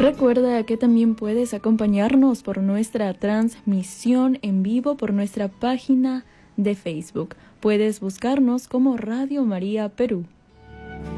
Recuerda que también puedes acompañarnos por nuestra transmisión en vivo por nuestra página de Facebook. Puedes buscarnos como Radio María Perú.